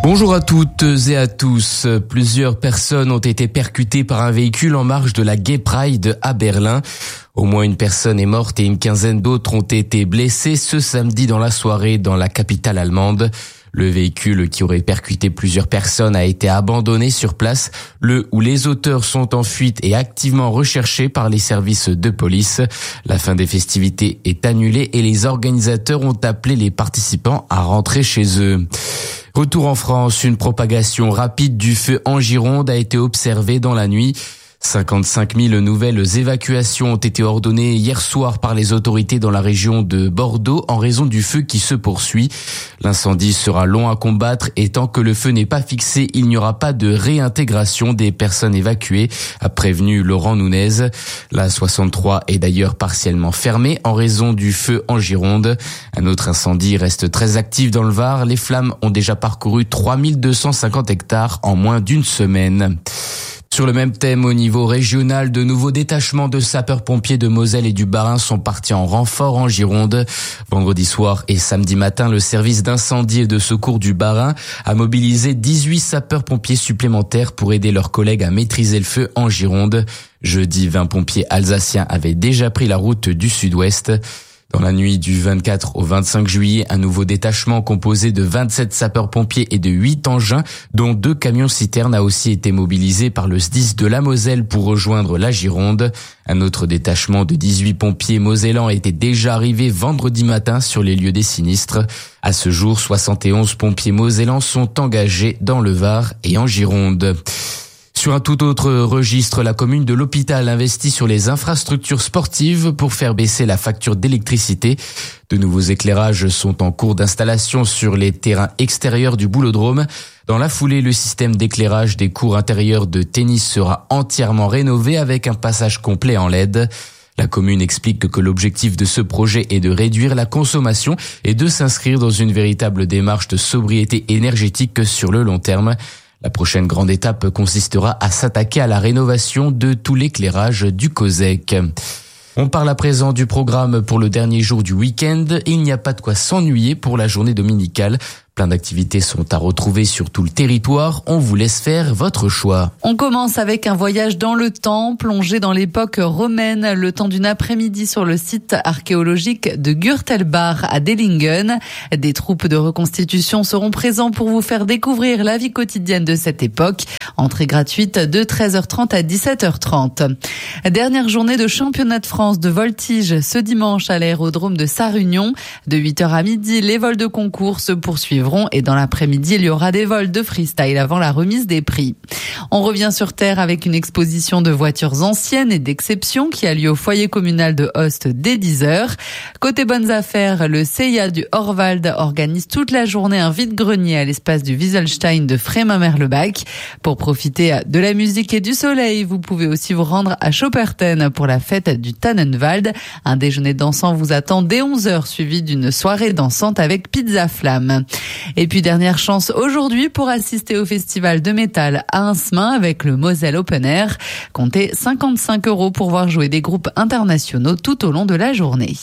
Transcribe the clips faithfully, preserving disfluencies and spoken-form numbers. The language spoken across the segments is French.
Bonjour à toutes et à tous. Plusieurs personnes ont été percutées par un véhicule en marge de la Gay Pride à Berlin. Au moins une personne est morte et une quinzaine d'autres ont été blessées ce samedi dans la soirée dans la capitale allemande. Le véhicule qui aurait percuté plusieurs personnes a été abandonné sur place. Le ou les auteurs sont en fuite et activement recherchés par les services de police. La fin des festivités est annulée et les organisateurs ont appelé les participants à rentrer chez eux. Retour en France, une propagation rapide du feu en Gironde a été observée dans la nuit. cinquante-cinq mille nouvelles évacuations ont été ordonnées hier soir par les autorités dans la région de Bordeaux en raison du feu qui se poursuit. L'incendie sera long à combattre et tant que le feu n'est pas fixé, il n'y aura pas de réintégration des personnes évacuées, a prévenu Laurent Nunez. La soixante-trois est d'ailleurs partiellement fermée en raison du feu en Gironde. Un autre incendie reste très actif dans le Var. Les flammes ont déjà parcouru trois mille deux cent cinquante hectares en moins d'une semaine. Sur le même thème, au niveau régional, de nouveaux détachements de sapeurs-pompiers de Moselle et du Bas-Rhin sont partis en renfort en Gironde. Vendredi soir et samedi matin, le service d'incendie et de secours du Bas-Rhin a mobilisé dix-huit sapeurs-pompiers supplémentaires pour aider leurs collègues à maîtriser le feu en Gironde. Jeudi, vingt pompiers alsaciens avaient déjà pris la route du sud-ouest. Dans la nuit du vingt-quatre au vingt-cinq juillet, un nouveau détachement composé de vingt-sept sapeurs-pompiers et de huit engins, dont deux camions-citernes, a aussi été mobilisé par le S D I S de la Moselle pour rejoindre la Gironde. Un autre détachement de dix-huit pompiers mosellans était déjà arrivé vendredi matin sur les lieux des sinistres. À ce jour, soixante et onze pompiers mosellans sont engagés dans le Var et en Gironde. Sur un tout autre registre, la commune de l'Hôpital investit sur les infrastructures sportives pour faire baisser la facture d'électricité. De nouveaux éclairages sont en cours d'installation sur les terrains extérieurs du Boulodrome. Dans la foulée, le système d'éclairage des cours intérieurs de tennis sera entièrement rénové avec un passage complet en L E D. La commune explique que l'objectif de ce projet est de réduire la consommation et de s'inscrire dans une véritable démarche de sobriété énergétique sur le long terme. La prochaine grande étape consistera à s'attaquer à la rénovation de tout l'éclairage du COSEC. On parle à présent du programme pour le dernier jour du week-end. Il n'y a pas de quoi s'ennuyer pour la journée dominicale. Plein d'activités sont à retrouver sur tout le territoire. On vous laisse faire votre choix. On commence avec un voyage dans le temps, plongé dans l'époque romaine, le temps d'une après-midi sur le site archéologique de Gürtelbach à Dellingen. Des troupes de reconstitution seront présents pour vous faire découvrir la vie quotidienne de cette époque. Entrée gratuite de treize heures trente à dix-sept heures trente. Dernière journée de championnat de France de voltige ce dimanche à l'aérodrome de Sarre-Union. De huit heures à midi, les vols de concours se poursuivent. Et dans l'après-midi, il y aura des vols de freestyle avant la remise des prix. On revient sur Terre avec une exposition de voitures anciennes et d'exception qui a lieu au foyer communal de Host dès dix heures. Côté bonnes affaires, le C I A du Horwald organise toute la journée un vide-grenier à l'espace du Wieselstein de Frémin-Merlebach. Pour profiter de la musique et du soleil, vous pouvez aussi vous rendre à Schopperten pour la fête du Tannenwald. Un déjeuner dansant vous attend dès onze heures, suivi d'une soirée dansante avec pizza flamme. Et puis dernière chance aujourd'hui pour assister au festival de métal à Hinsmain avec le Moselle Open Air. Comptez cinquante-cinq euros pour voir jouer des groupes internationaux tout au long de la journée.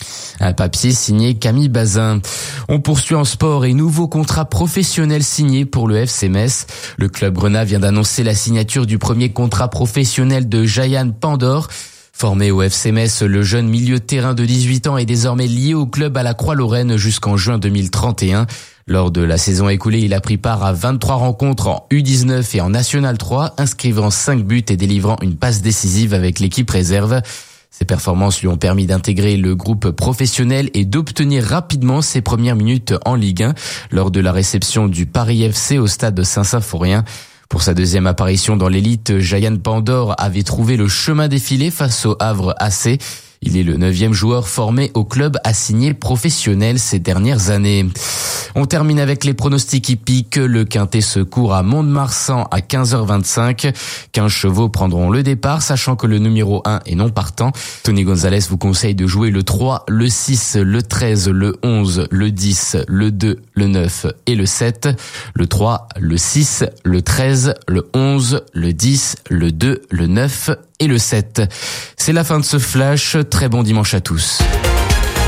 Un papier signé Camille Bazin. On poursuit en sport et nouveau contrat professionnel signé pour le F C Metz. Le club grenat vient d'annoncer la signature du premier contrat professionnel de Jayan Pandor. Formé au F C Metz, le jeune milieu de terrain de dix-huit ans est désormais lié au club à la Croix-Lorraine jusqu'en juin deux mille trente et un. Lors de la saison écoulée, il a pris part à vingt-trois rencontres en U dix-neuf et en National trois, inscrivant cinq buts et délivrant une passe décisive avec l'équipe réserve. Ses performances lui ont permis d'intégrer le groupe professionnel et d'obtenir rapidement ses premières minutes en Ligue un lors de la réception du Paris F C au stade de Saint-Symphorien. Pour sa deuxième apparition dans l'élite, Jayan Pandor avait trouvé le chemin défilé face au Havre A C. Il est le neuvième joueur formé au club à signer professionnel ces dernières années. On termine avec les pronostics hippiques. Le Quintet se court à Mont-de-Marsan à quinze heures vingt-cinq. quinze chevaux prendront le départ, sachant que le numéro un est non partant. Tony Gonzalez vous conseille de jouer le trois, le six, le treize, le onze, le dix, le deux, le neuf et le sept. Le trois, le six, le treize, le onze, le dix, le deux, le neuf et le sept. C'est la fin de ce flash. Très bon dimanche à tous.